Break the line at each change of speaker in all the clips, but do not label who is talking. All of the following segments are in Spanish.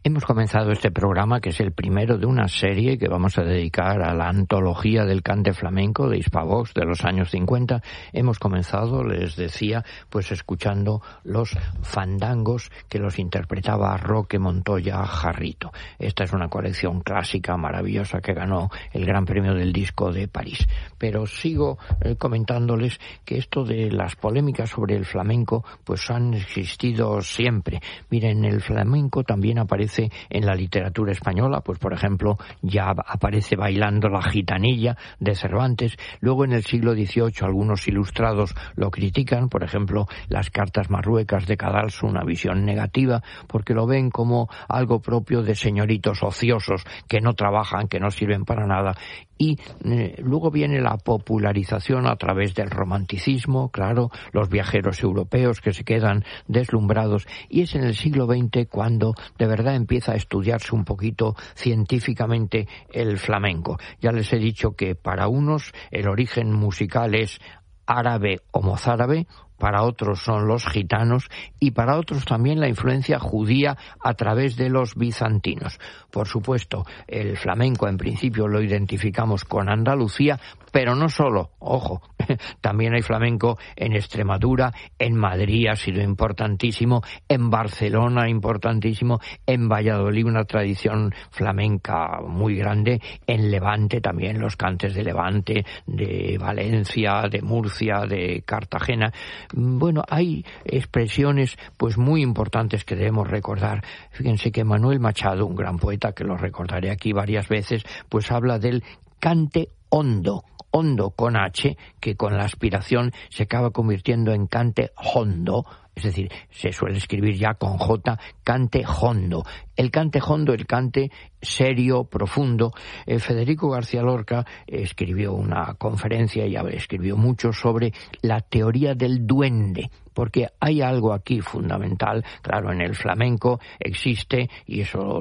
Hemos comenzado este programa, que es el primero de una serie que vamos a dedicar a la antología del cante flamenco de Hispavox de los años 50. Hemos comenzado, les decía, pues escuchando los fandangos que los interpretaba Roque Montoya Jarrito. Esta es una colección clásica maravillosa que ganó el Gran Premio del Disco de París. Pero sigo comentándoles que esto de las polémicas sobre el flamenco pues han existido siempre. Miren, el flamenco también aparece en la literatura española, pues por ejemplo ya aparece Bailando la gitanilla de Cervantes. Luego en el siglo XVIII algunos ilustrados lo critican, por ejemplo las cartas marruecas de Cadalso, una visión negativa porque lo ven como algo propio de señoritos ociosos que no trabajan, que no sirven para nada. Y luego viene la popularización a través del romanticismo, claro, los viajeros europeos que se quedan deslumbrados, y es en el siglo XX cuando de verdad empieza a estudiarse un poquito científicamente el flamenco. Ya les he dicho que para unos el origen musical es árabe o mozárabe, para otros son los gitanos y para otros también la influencia judía a través de los bizantinos. Por supuesto, el flamenco en principio lo identificamos con Andalucía, pero no solo, ojo, también hay flamenco en Extremadura, en Madrid ha sido importantísimo, en Barcelona importantísimo, en Valladolid una tradición flamenca muy grande, en Levante también los cantes de Levante, de Valencia, de Murcia, de Cartagena. Bueno, hay expresiones pues muy importantes que debemos recordar. Fíjense que Manuel Machado, un gran poeta que lo recordaré aquí varias veces, pues habla del cante hondo con H, que con la aspiración se acaba convirtiendo en cante hondo, es decir, se suele escribir ya con J, cante hondo. El cante hondo, el cante serio, profundo. Federico García Lorca escribió una conferencia y escribió mucho sobre la teoría del duende, porque hay algo aquí fundamental. Claro, en el flamenco existe, y eso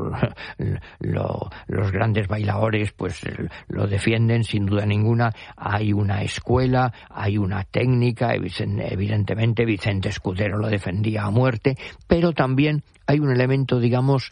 los grandes bailadores pues lo defienden sin duda ninguna, hay una escuela, hay una técnica, evidentemente Vicente Escudero lo defendía a muerte, pero también hay un elemento, digamos,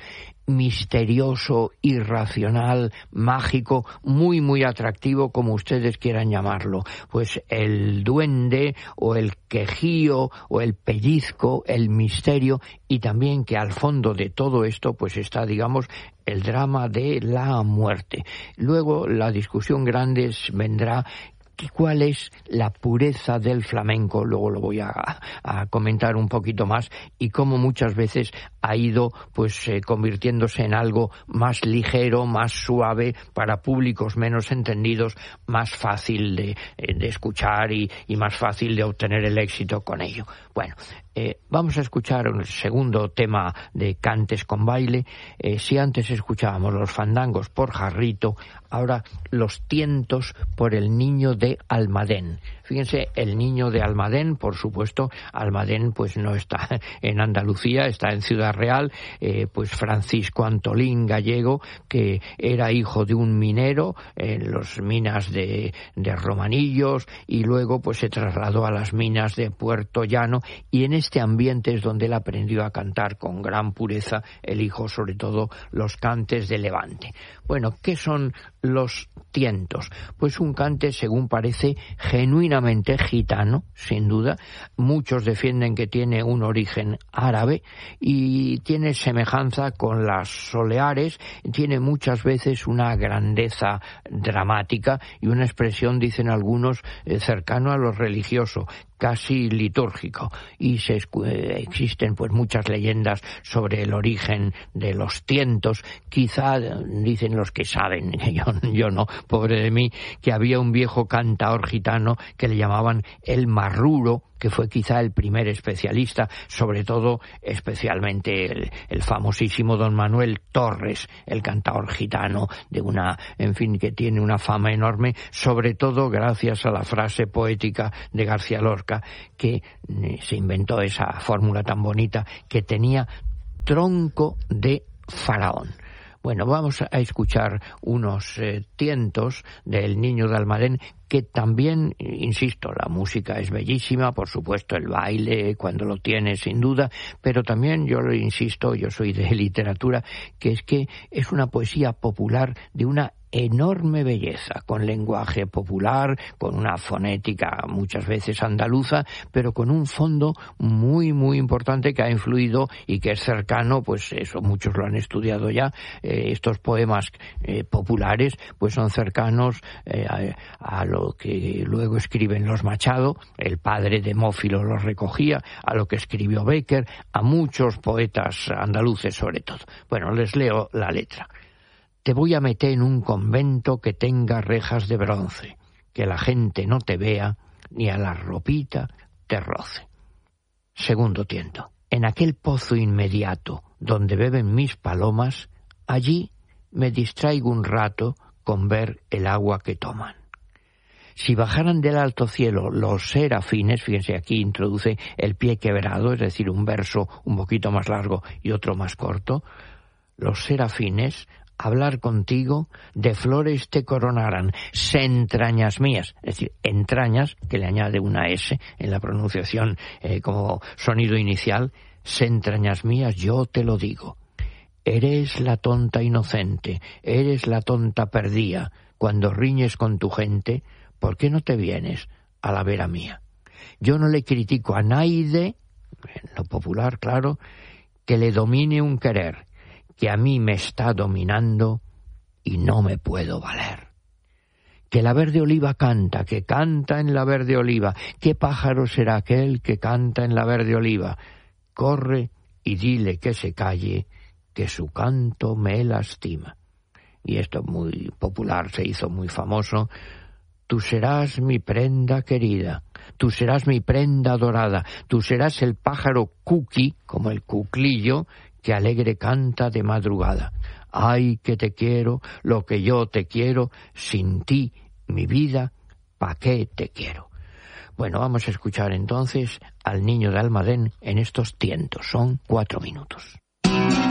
misterioso, irracional, mágico, muy, muy atractivo, como ustedes quieran llamarlo. Pues el duende, o el quejío, o el pellizco, el misterio, y también que al fondo de todo esto, pues está, digamos, el drama de la muerte. Luego, la discusión grande vendrá. ¿Cuál es la pureza del flamenco? Luego lo voy a comentar un poquito más, y cómo muchas veces ha ido pues convirtiéndose en algo más ligero, más suave, para públicos menos entendidos, más fácil de escuchar y más fácil de obtener el éxito con ello. Bueno, vamos a escuchar el segundo tema de Cantes con Baile. Si antes escuchábamos los fandangos por Jarrito, ahora los tientos por el Niño de Almadén. Fíjense, el Niño de Almadén, por supuesto, Almadén pues no está en Andalucía, está en Ciudad Real. Pues Francisco Antolín Gallego, que era hijo de un minero en las minas de Romanillos, y luego pues se trasladó a las minas de Puerto Llano, y en este ambiente es donde él aprendió a cantar con gran pureza, el hijo sobre todo, los cantes de Levante. Bueno, ¿qué son los tientos? Pues un cante, según parece, genuinamente gitano, sin duda. Muchos defienden que tiene un origen árabe y tiene semejanza con las soleares, tiene muchas veces una grandeza dramática y una expresión, dicen algunos, cercano a lo religioso, casi litúrgico, y existen pues muchas leyendas sobre el origen de los tientos. Quizá dicen los que saben, yo no, pobre de mí, que había un viejo cantaor gitano que le llamaban el Marruro, que fue quizá el primer especialista, sobre todo, especialmente el famosísimo don Manuel Torres, el cantaor gitano, que tiene una fama enorme, sobre todo gracias a la frase poética de García Lorca, que se inventó esa fórmula tan bonita, que tenía tronco de faraón. Bueno, vamos a escuchar unos tientos del Niño de Almadén, que también, insisto, la música es bellísima, por supuesto el baile cuando lo tiene sin duda, pero también yo lo insisto, yo soy de literatura, que es una poesía popular de una enorme belleza, con lenguaje popular, con una fonética muchas veces andaluza, pero con un fondo muy, muy importante que ha influido y que es cercano, pues eso, muchos lo han estudiado ya, estos poemas populares, pues son cercanos a lo que luego escriben los Machado, el padre de Mófilo los recogía, a lo que escribió Bécquer, a muchos poetas andaluces sobre todo. Bueno, les leo la letra. Te voy a meter en un convento que tenga rejas de bronce, que la gente no te vea, ni a la ropita te roce. Segundo tiento. En aquel pozo inmediato donde beben mis palomas, allí me distraigo un rato con ver el agua que toman. Si bajaran del alto cielo los serafines, fíjense, aquí introduce el pie quebrado, es decir, un verso un poquito más largo y otro más corto, los serafines, hablar contigo, de flores te coronarán, entrañas mías, es decir, entrañas, que le añade una S en la pronunciación como sonido inicial, entrañas mías, yo te lo digo. Eres la tonta inocente, eres la tonta perdida, cuando riñes con tu gente, ¿por qué no te vienes a la vera mía? Yo no le critico a nadie, en lo popular, claro, que le domine un querer, que a mí me está dominando y no me puedo valer. Que la verde oliva canta, que canta en la verde oliva. ¿Qué pájaro será aquel que canta en la verde oliva? Corre y dile que se calle, que su canto me lastima. Y esto es muy popular, se hizo muy famoso. Tú serás mi prenda querida, tú serás mi prenda dorada, tú serás el pájaro cuqui, como el cuclillo, que alegre canta de madrugada. Ay, que te quiero, lo que yo te quiero, sin ti, mi vida, ¿pa' qué te quiero? Bueno, vamos a escuchar entonces al Niño de Almadén en estos tientos. Son 4 minutos.